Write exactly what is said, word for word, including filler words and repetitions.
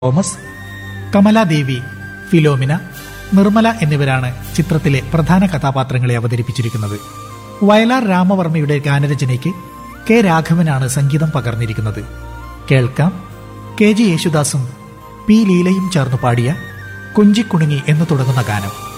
Thomas, Kamaladevi, Philomena, Nirmala എന്നിവരാണ് ചിത്രത്തിലെ പ്രധാന കഥാപാത്രങ്ങളെ അവതരിപ്പിച്ചിരിക്കുന്നത്. വയലാർ രാമവർമ്മയുടെ ഗാനരചനയ്ക്ക് കെ രാഘവനാണ് സംഗീതം പകർന്നിരിക്കുന്നത്. കേൾക്കാം കെ ജി യേശുദാസും പി ലീലയും ചേർന്നു പാടിയ കുഞ്ചിക്കുണുങ്ങി എന്ന് തുടങ്ങുന്ന ഗാനം.